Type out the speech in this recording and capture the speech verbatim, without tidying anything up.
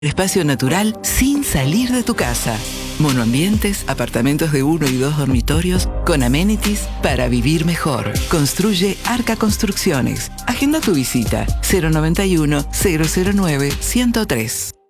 Espacio natural sin salir de tu casa. Monoambientes, apartamentos de uno y dos dormitorios con amenities para vivir mejor. Construye Arca Construcciones. Agenda tu visita cero noventa y uno, cero cero nueve, ciento tres.